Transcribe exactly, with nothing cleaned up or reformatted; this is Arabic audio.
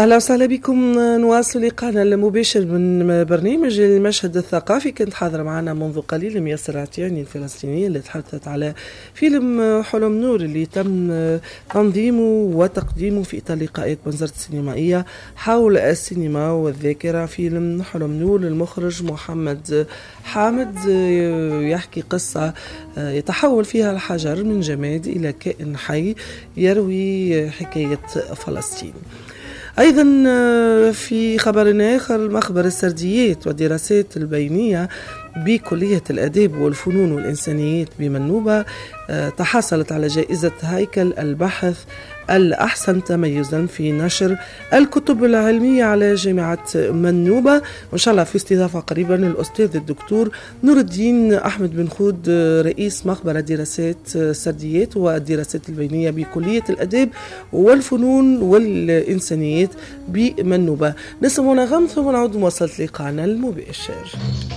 أهلا وسهلا بكم. نواصل لقاءنا المباشر من برنامج المشهد الثقافي. كنت حاضرة معنا منذ قليل ميسر عتياني الفلسطينية اللي تحدثت على فيلم حلم نور اللي تم تنظيمه وتقديمه في إطار لقاءات بنزرت السينمائية حول السينما والذاكرة. فيلم حلم نور للمخرج محمد حامد يحكي قصة يتحول فيها الحجر من جماد إلى كائن حي يروي حكاية فلسطين. أيضا في خبر آخر، مخبر السرديات والدراسات البينية بكلية الآداب والفنون والإنسانيات بمنوبة تحصلت على جائزة هيكل البحث الأحسن تميزا في نشر الكتب العلمية على جامعة منوبة، وإن شاء الله في استضافة قريبا للأستاذ الدكتور نور الدين أحمد بن خود رئيس مخبر دراسات السرديات والدراسات البينية بكلية الآداب والفنون والإنسانيات بمنوبة. نسمعنا غم ثم نعود مواصلة لقاءنا المباشر.